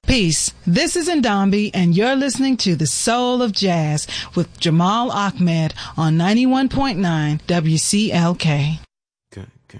Peace. This is Ndambi, and you're listening to The Soul of Jazz with Jamal Ahmed on 91.9 WCLK.